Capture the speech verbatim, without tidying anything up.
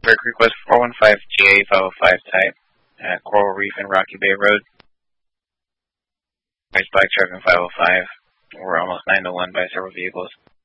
Atmospheric request four one five G A five oh five type at Coral Reef and Rocky Bay Road. Black truck and five oh five. We're almost nine to one by several vehicles.